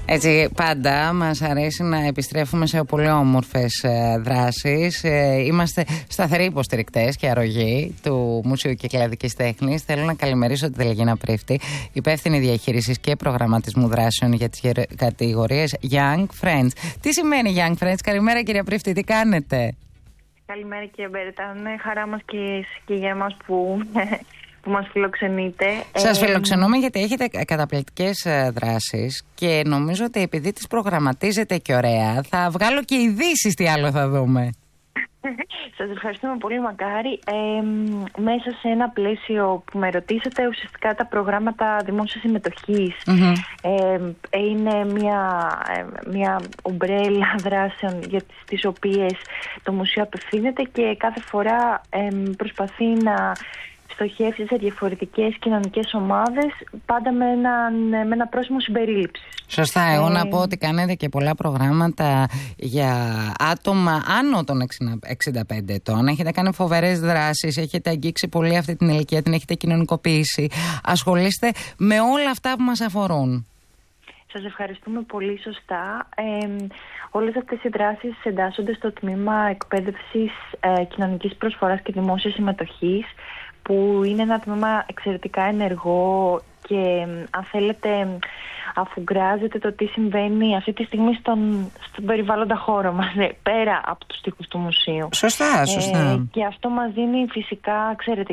Έτσι, πάντα μας αρέσει να επιστρέφουμε σε πολύ όμορφες δράσεις. Είμαστε σταθεροί υποστηρικτές και αρρωγοί του Μουσείου Κυκλαδικής Τέχνης. Θέλω να καλημερίσω τη Δελεγίνα Πρίφτη, υπεύθυνη διαχείρισης και προγραμματισμού δράσεων για τις κατηγορίες Young Friends. Τι σημαίνει Young Friends? Καλημέρα κυρία Πρίφτη, τι κάνετε? Καλημέρα κύριε Μπέρτα, είναι χαρά μας και για εμάς που μας φιλοξενείτε. Σας φιλοξενούμε γιατί έχετε καταπληκτικές δράσεις και νομίζω ότι επειδή τις προγραμματίζετε και ωραία, θα βγάλω και ειδήσεις τι άλλο θα δούμε. Σας ευχαριστούμε πολύ, μακάρι. Μέσα σε ένα πλαίσιο που με ρωτήσατε, ουσιαστικά τα προγράμματα δημόσιας συμμετοχής είναι μια ομπρέλα δράσεων για τις οποίες το Μουσείο απευθύνεται και κάθε φορά προσπαθεί να στοχεύσει σε διαφορετικές κοινωνικές ομάδες, πάντα με ένα πρόσημο συμπερίληψης. Σωστά. Εγώ να πω ότι κάνετε και πολλά προγράμματα για άτομα άνω των 65 ετών. Έχετε κάνει φοβερές δράσεις, έχετε αγγίξει πολύ αυτή την ηλικία, την έχετε κοινωνικοποιήσει. Ασχολείστε με όλα αυτά που μας αφορούν. Σας ευχαριστούμε πολύ, σωστά. Όλες αυτές οι δράσεις εντάσσονται στο τμήμα εκπαίδευσης κοινωνικής προσφοράς και δημόσιας συμμετοχής, που είναι ένα τμήμα εξαιρετικά ενεργό και αν θέλετε αφουγκράζεται το τι συμβαίνει αυτή τη στιγμή στον περιβάλλοντα χώρο μας, πέρα από τους τοίχους του μουσείου. Σωστά. Και αυτό μας δίνει φυσικά, ξέρετε,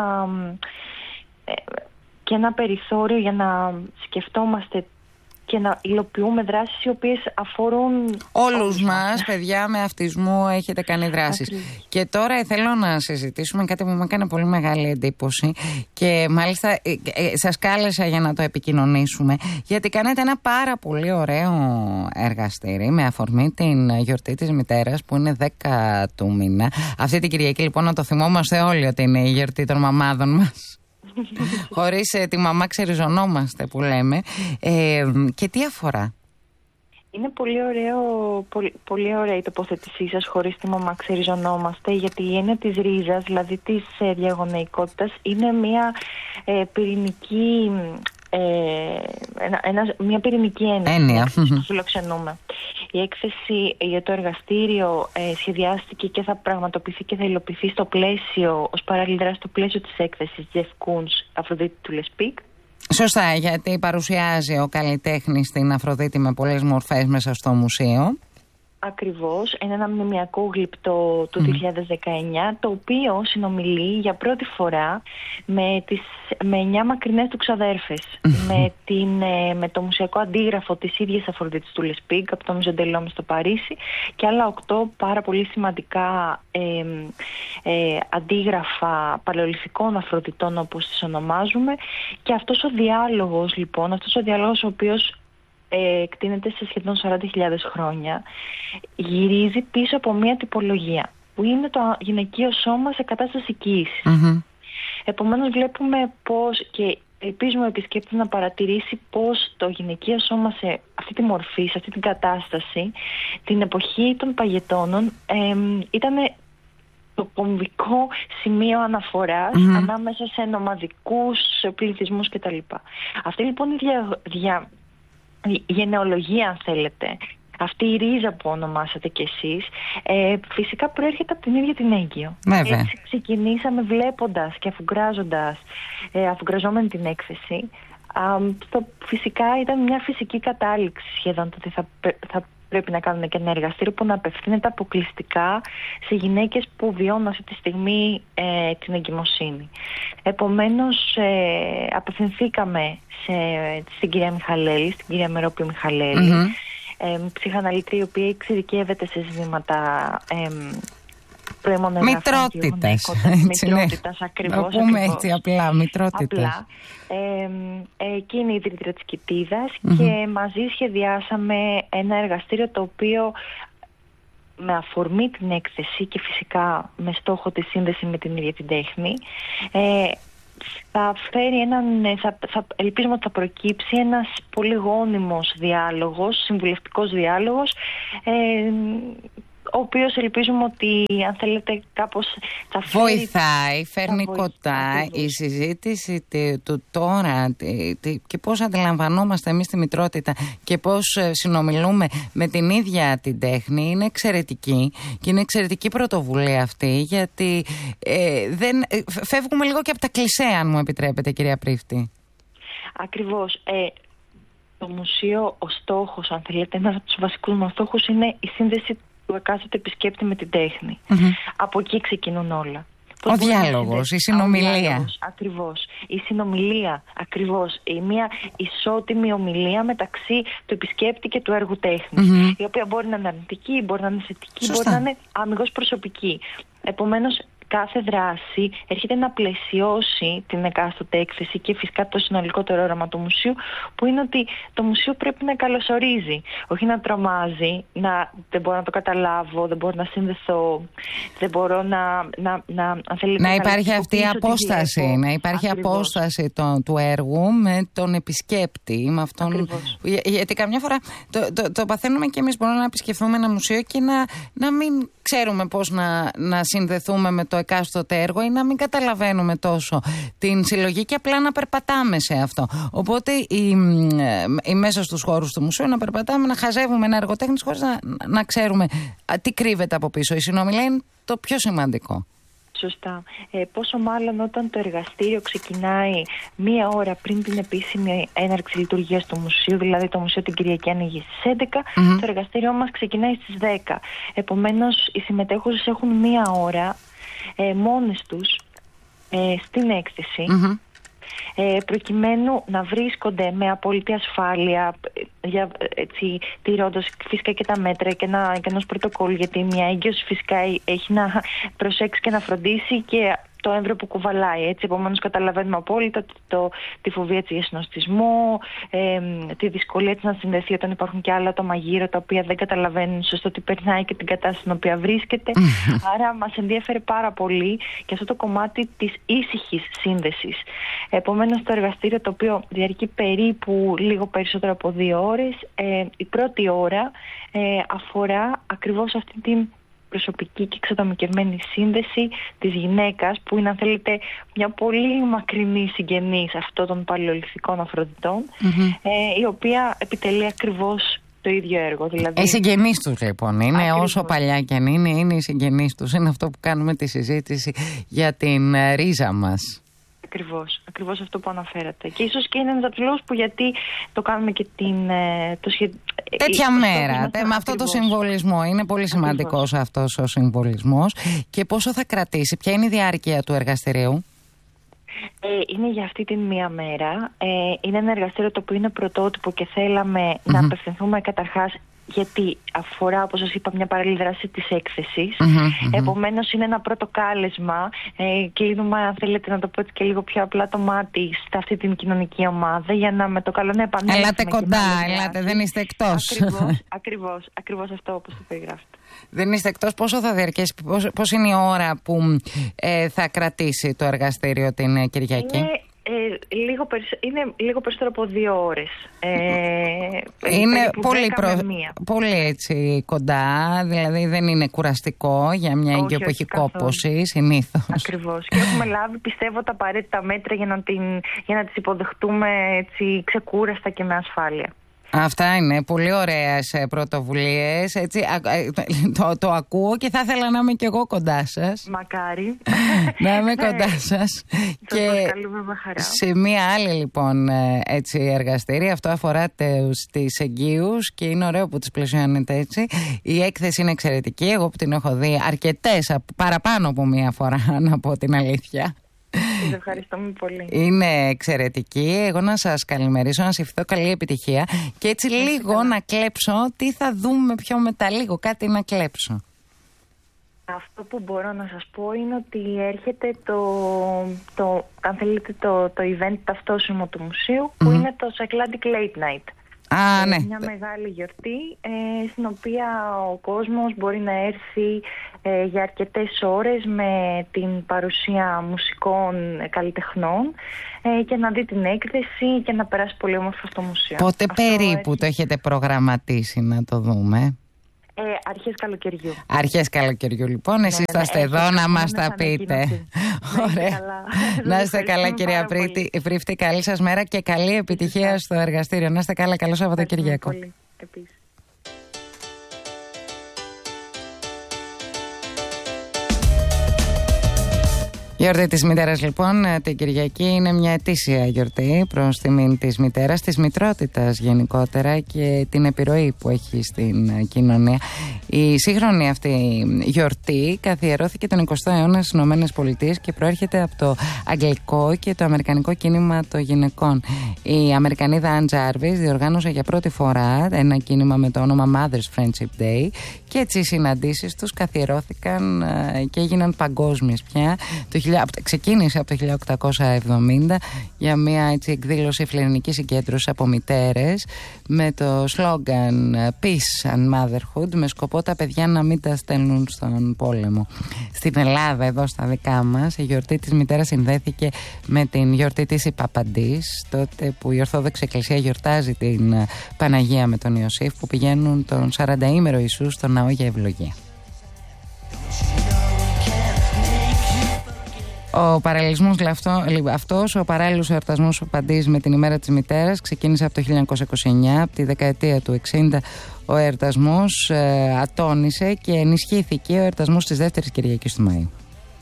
και ένα περιθώριο για να σκεφτόμαστε και να υλοποιούμε δράσεις οι οποίες αφορούν όλους μας. Παιδιά με αυτισμό έχετε κάνει δράσεις. Και τώρα θέλω να συζητήσουμε κάτι που μου έκανε πολύ μεγάλη εντύπωση και μάλιστα σας κάλεσα για να το επικοινωνήσουμε, γιατί κάνετε ένα πάρα πολύ ωραίο εργαστήρι με αφορμή την γιορτή της μητέρας που είναι 10 του μήνα. Αυτή την Κυριακή λοιπόν να το θυμόμαστε όλοι ότι είναι η γιορτή των μαμάδων μας. Χωρίς τη μαμά ξεριζωνόμαστε που λέμε. Και τι αφορά? Είναι πολύ ωραία η τοποθέτησή σας, χωρίς τη μαμά ξεριζωνόμαστε, γιατί η έννοια της ρίζας, δηλαδή της διαγωνεϊκότητας, είναι μια πυρηνική μια πυρηνική έννοια που φιλοξενούμε. Η έκθεση για το εργαστήριο σχεδιάστηκε και θα πραγματοποιηθεί και θα υλοποιηθεί στο πλαίσιο, ως παράλληλη δράση στο πλαίσιο της έκθεσης Jeff Koons, Αφροδίτη του Λεσπίκ. Σωστά, γιατί παρουσιάζει ο καλλιτέχνης την Αφροδίτη με πολλές μορφές μέσα στο μουσείο. Ακριβώς, είναι ένα μνημειακό γλυπτό του 2019, το οποίο συνομιλεί για πρώτη φορά με 9 μακρινές του ξαδέρφες, με το μουσιακό αντίγραφο της ίδιας Αφροδίτης του Λεσπίκ από το Μουζέο ντε l'Homme στο Παρίσι και άλλα 8 πάρα πολύ σημαντικά αντίγραφα παλαιολιθικών Αφροδιτών, όπως τις ονομάζουμε, και αυτός ο διάλογος λοιπόν, ο οποίος εκτείνεται σε σχεδόν 40.000 χρόνια, γυρίζει πίσω από μια τυπολογία που είναι το γυναικείο σώμα σε κατάσταση κοίησης. Επομένως βλέπουμε πώς, και ελπίζουμε ο επισκέπτης να παρατηρήσει πώς το γυναικείο σώμα σε αυτή τη μορφή, σε αυτή την κατάσταση, την εποχή των παγετώνων, ήταν το κομβικό σημείο αναφοράς ανάμεσα σε νομαδικούς πληθυσμούς κτλ. Αυτή λοιπόν η γενεολογία, αν θέλετε, αυτή η ρίζα που ονομάσατε κι εσείς, φυσικά προέρχεται από την ίδια την Αίγυπτο. Έτσι ξεκινήσαμε βλέποντας και αφουγκραζόμενη την έκθεση. Φυσικά ήταν μια φυσική κατάληξη σχεδόν το ότι θα πρέπει να κάνουμε και ένα εργαστήριο που να απευθύνεται αποκλειστικά σε γυναίκες που βιώνουν αυτή τη στιγμή την εγκυμοσύνη. Επομένως απευθυνθήκαμε στην κυρία Μιχαλέλη, στην κυρία Μερόπη Μιχαλέλη, ψυχαναλήτρια, η οποία εξειδικεύεται σε ζητήματα μητρότητας. Μητρότητας, ακριβώς. Να πούμε έτσι απλά, μητρότητας. Και είναι η ιδρύτρια της Κιτίδας και μαζί σχεδιάσαμε ένα εργαστήριο το οποίο, με αφορμή την έκθεση και φυσικά με στόχο τη σύνδεση με την ίδια την τέχνη, θα φέρει ελπίζουμε ότι θα προκύψει ένας πολύ γόνιμος διάλογος, συμβουλευτικός διάλογος, ο οποίος ελπίζουμε ότι, αν θέλετε, κάπως θα βοηθάει, φέρνει κοντά η συζήτηση του τώρα και πώς αντιλαμβανόμαστε εμείς τη μητρότητα και πώς συνομιλούμε με την ίδια την τέχνη. Είναι εξαιρετική και είναι εξαιρετική πρωτοβουλία αυτή, γιατί φεύγουμε λίγο και από τα κλισέ, αν μου επιτρέπετε, κυρία Πρίφτη. Ακριβώς. Το μουσείο, ο στόχος, αν θέλετε, ένας από τους βασικούς μας στόχους είναι η σύνδεση του εκάστοτε επισκέπτη με την τέχνη. Από εκεί ξεκινούν όλα. Ο διάλογος, η συνομιλία. Ακριβώς. Η συνομιλία, ακριβώς. Μια ισότιμη ομιλία μεταξύ του επισκέπτη και του έργου τέχνης. Η οποία μπορεί να είναι αρνητική, μπορεί να είναι θετική, μπορεί να είναι αμιγώς προσωπική. Επομένως, κάθε δράση έρχεται να πλαισιώσει την εκάστοτε έκθεση και φυσικά το συνολικότερο όραμα του μουσείου, που είναι ότι το μουσείο πρέπει να καλωσορίζει, όχι να τρομάζει, δεν μπορώ να το καταλάβω, δεν μπορώ να συνδεθώ, δεν μπορώ να υπάρχει αυτή η απόσταση, να υπάρχει απόσταση του έργου με τον επισκέπτη, με αυτόν. Γιατί καμιά φορά το παθαίνουμε και εμείς, μπορούμε να επισκεφθούμε ένα μουσείο και να μην ξέρουμε πώς να συνδεθούμε με το εκάστοτε έργο ή να μην καταλαβαίνουμε τόσο την συλλογή και απλά να περπατάμε σε αυτό. Οπότε μέσα στους χώρους του μουσείου να περπατάμε, να χαζεύουμε ένα έργο τέχνης χωρίς να ξέρουμε τι κρύβεται από πίσω. Η συνομιλία είναι το πιο σημαντικό. Σωστά. Πόσο μάλλον όταν το εργαστήριο ξεκινάει μία ώρα πριν την επίσημη έναρξη λειτουργίας του μουσείου, δηλαδή το μουσείο την Κυριακή ανοίγει στις 11, το εργαστήριό μας ξεκινάει στις 10. Επομένως, οι συμμετέχουσες έχουν μία ώρα μόνες τους στην έκθεση, προκειμένου να βρίσκονται με απόλυτη ασφάλεια, τηρώντας φυσικά και τα μέτρα και ενός πρωτοκόλλου, γιατί μια έγκυος φυσικά έχει να προσέξει και να φροντίσει και το έμβριο που κουβαλάει. Έτσι, επομένως, καταλαβαίνουμε απόλυτα τη φοβία για συνοστισμό, τη δυσκολία της να συνδεθεί όταν υπάρχουν και άλλα άτομα γύρω τα οποία δεν καταλαβαίνουν σωστό τι περνάει και την κατάσταση στην οποία βρίσκεται. Άρα, μας ενδιαφέρει πάρα πολύ και αυτό το κομμάτι της ήσυχης σύνδεσης. Επομένως, το εργαστήριο, το οποίο διαρκεί περίπου λίγο περισσότερο από 2 ώρες, η πρώτη ώρα αφορά ακριβώς αυτή την προσωπική και εξατομικευμένη σύνδεση της γυναίκας, που είναι, αν θέλετε, μια πολύ μακρινή συγγενής αυτών των παλαιολιθικών αφροδιτών, η οποία επιτελεί ακριβώς το ίδιο έργο. Δηλαδή, οι συγγενείς τους, λοιπόν, είναι ακριβώς. Όσο παλιά και αν είναι οι συγγενείς τους. Είναι αυτό που κάνουμε τη συζήτηση για την ρίζα μας. Ακριβώς αυτό που αναφέρατε. Και ίσως και είναι ένας από τους λόγους που γιατί το κάνουμε και τέτοια μέρα, με αυτό το συμβολισμό. Είναι πολύ σημαντικός αυτός ο συμβολισμός. Και πόσο θα κρατήσει, ποια είναι η διάρκεια του εργαστηρίου? Είναι για αυτή την μία μέρα. Είναι ένα εργαστήριο το οποίο είναι πρωτότυπο και θέλαμε να απευθυνθούμε καταρχάς, γιατί αφορά, όπως σας είπα, μια παράλληλη δράση της έκθεσης. Επομένως, είναι ένα πρώτο κάλεσμα. Κλείνουμε, αν θέλετε να το πω έτσι και λίγο πιο απλά, το μάτι σε αυτή την κοινωνική ομάδα, για να με το καλό να επανέλθουμε. Ελάτε κοντά, ελάτε, δεν είστε εκτός. Ακριβώς αυτό, όπως το περιγράφετε. Δεν είστε εκτός. Πόσο θα διαρκέσει, πώς είναι η ώρα που θα κρατήσει το εργαστήριο την Κυριακή? Είναι λίγο περισσότερο από 2 ώρες. Είναι πολύ έτσι κοντά, δηλαδή δεν είναι κουραστικό για μια έγκυο που έχει κόπωση συνήθως. Ακριβώς. Και έχουμε λάβει, πιστεύω, τα απαραίτητα μέτρα για να τις υποδεχτούμε έτσι ξεκούραστα και με ασφάλεια. Αυτά είναι πολύ ωραίες πρωτοβουλίες. Έτσι, το ακούω και θα ήθελα να είμαι και εγώ κοντά σας. Μακάρι. Να είμαι κοντά σας. Και με χαρά. Σε μία άλλη, λοιπόν, έτσι, εργαστήρια, αυτό αφορά τις εγγύους και είναι ωραίο που τις πλαισιώνεται έτσι. Η έκθεση είναι εξαιρετική. Εγώ που την έχω δει αρκετές, παραπάνω από μία φορά, να πω την αλήθεια. Σας ευχαριστούμε πολύ. Είναι εξαιρετική. Εγώ να σας καλημερίσω, να σας ευχηθώ καλή επιτυχία και έτσι λίγο να κλέψω τι θα δούμε πιο μετά, λίγο κάτι να κλέψω. Αυτό που μπορώ να σας πω είναι ότι έρχεται αν θέλετε, το event ταυτόσιμο του μουσείου, που είναι το Cycladic Late Night. Ναι. Μια μεγάλη γιορτή στην οποία ο κόσμος μπορεί να έρθει για αρκετές ώρες με την παρουσία μουσικών καλλιτεχνών και να δει την έκθεση και να περάσει πολύ όμορφα στο μουσείο. Πότε περίπου το έχετε προγραμματίσει να το δούμε? Αρχές καλοκαιριού. Αρχές καλοκαιριού, λοιπόν. Εσείς θα είστε εδώ να μας τα πείτε. Ωραία. Να είστε καλά, κυρία Πρίφτη. Καλή σας μέρα και καλή επιτυχία στο εργαστήριο. Να είστε καλά. Καλό Σαββατοκύριακο. Επίσης. Η γιορτή της μητέρας, λοιπόν, την Κυριακή είναι μια ετήσια γιορτή προς τιμήν της μητέρας, της μητρότητας γενικότερα και την επιρροή που έχει στην κοινωνία. Η σύγχρονη αυτή γιορτή καθιερώθηκε τον 20ο αιώνα στις ΗΠΑ και προέρχεται από το αγγλικό και το αμερικανικό κίνημα των γυναικών. Η Αμερικανίδα Ανν Τζάρβις διοργάνωσε για πρώτη φορά ένα κίνημα με το όνομα Mother's Friendship Day και έτσι οι συναντήσεις τους καθιερώθηκαν και έγιναν παγκόσμιες πια. Ξεκίνησε από το 1870 για μια έτσι εκδήλωση φιλελληνική συγκέντρωση από μητέρες με το σλόγγαν Peace and Motherhood, με σκοπό τα παιδιά να μην τα στέλνουν στον πόλεμο. Στην Ελλάδα, εδώ στα δικά μας, η γιορτή της μητέρας συνδέθηκε με την γιορτή της Ιπαπαντής, τότε που η Ορθόδοξη Εκκλησία γιορτάζει την Παναγία με τον Ιωσήφ, που πηγαίνουν τον 40ήμερο Ιησού στο ναό για ευλογία. Ο παραλληλισμός αυτός, ο παράλληλος εορτασμός Παντής με την ημέρα της μητέρας, ξεκίνησε από το 1929. Από τη δεκαετία του 60 ο εορτασμός ατώνησε και ενισχύθηκε ο εορτασμός της δεύτερης Κυριακής του Μαΐου.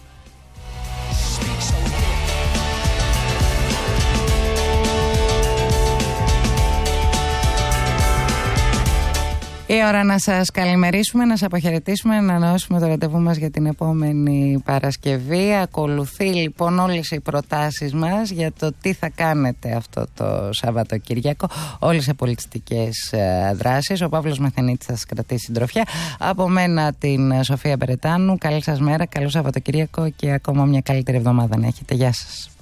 Η ώρα να σας καλημερίσουμε, να σας αποχαιρετήσουμε, να ανανεώσουμε το ραντεβού μας για την επόμενη Παρασκευή. Ακολουθεί λοιπόν όλες οι προτάσεις μας για το τι θα κάνετε αυτό το Σαββατοκύριακο, όλες οι πολιτιστικές δράσεις. Ο Παύλος Μαθενίτης θα σας κρατήσει συντροφιά. Από μένα την Σοφία Μπερετάνου. Καλή σας μέρα, καλό Σαββατοκύριακο και ακόμα μια καλύτερη εβδομάδα να έχετε. Γεια σας.